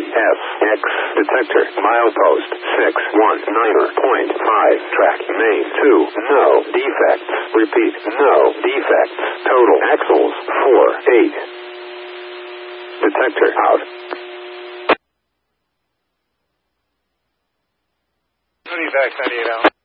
CSX detector. Milepost 619.5. Track main 2. No defects. Repeat, no defects. Total axles 4-8. Detector out. Back 98 out.